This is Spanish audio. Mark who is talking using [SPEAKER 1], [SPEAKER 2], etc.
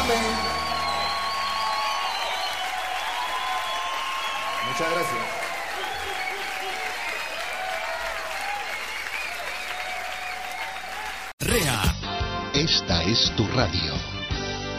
[SPEAKER 1] Amén. Muchas gracias.
[SPEAKER 2] REA. Esta es tu radio.